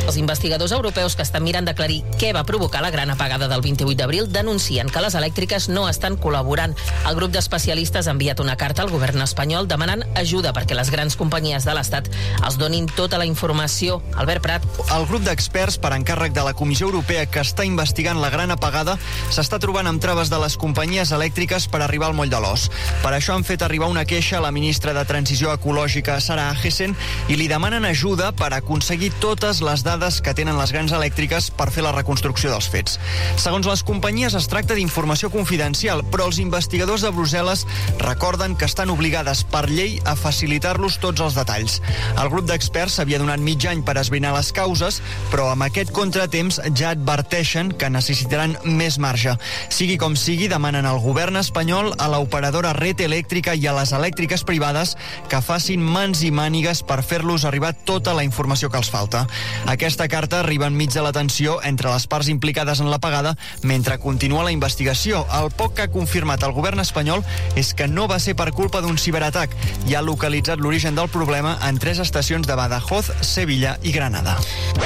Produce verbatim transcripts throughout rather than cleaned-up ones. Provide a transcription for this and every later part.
Els investigadors europeus que estan mirant d'aclarir què va provocar la gran apagada del vint-i-vuit d'abril denuncien que les elèctriques no estan col·laborant. El grup d'especialistes ha enviat una carta al govern espanyol demanant ajuda perquè les grans companyies de l'Estat els donin tota la informació. Albert Prat. El grup d'experts per encàrrec de la Comissió Europea que està investigant la gran apagada s'està trobant amb traves de les companyies elèctriques per arribar al moll de l'os. Per això han fet arribar una queixa a la ministra de Transició Ecològica, Sara Agesen, i li demanen ajuda per aconseguir totes les dades que tenen les grans elèctriques per fer la reconstrucció dels fets. Segons les companyies, es tracta d'informació confidencial, però els investigadors de Brussel·les recorden que estan obligades per llei a facilitar-los tots els detalls. El grup d'experts s'havia donat mig any per esbrinar les causes, però amb aquest contratemps ja adverteixen que necessitaran més marge. Sigui com sigui, demanen al govern espanyol, a l'operadora Red Elèctrica i a les elèctriques privades que facin mans i mànigues per fer-los arribar tota la informació que els falta. Aquesta carta arriba enmig de la tensió entre les parts implicades en l'apagada mentre continua la investigació. El poc que ha confirmat el govern espanyol és que no va ser per culpa d'un ciberatac i ha localitzat l'origen del problema en tres estacions de Badajoz, Sevilla i Granada.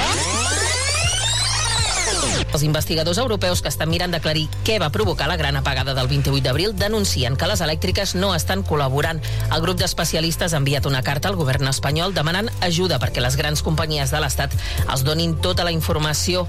Els investigadors europeus que estan mirant d'aclarir què va provocar la gran apagada del vint-i-vuit d'abril denuncien que les elèctriques no estan col·laborant. El grup d'especialistes ha enviat una carta al govern espanyol demanant ajuda perquè les grans companyies de l'Estat els donin tota la informació.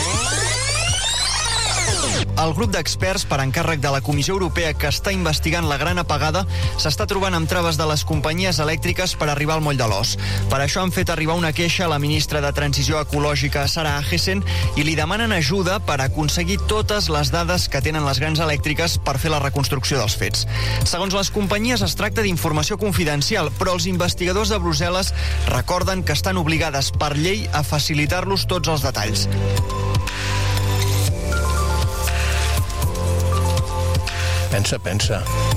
El grup d'experts per encàrrec de la Comissió Europea que està investigant la gran apagada s'està trobant amb traves de les companyies elèctriques per arribar al moll de l'os. Per això han fet arribar una queixa a la ministra de Transició Ecològica, Sara Agesen, i li demanen ajuda per aconseguir totes les dades que tenen les grans elèctriques per fer la reconstrucció dels fets. Segons les companyies, es tracta d'informació confidencial, però els investigadors de Brussel·les recorden que estan obligades per llei a facilitar-los tots els detalls. Pensa, pensa.